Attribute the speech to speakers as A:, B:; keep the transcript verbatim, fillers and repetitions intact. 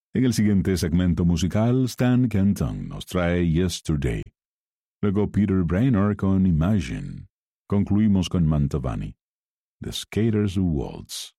A: En el siguiente segmento musical, Stan Kenton nos trae Yesterday. Luego Peter Brainerd con Imagine. Concluimos con Mantovani, The Skater's Waltz.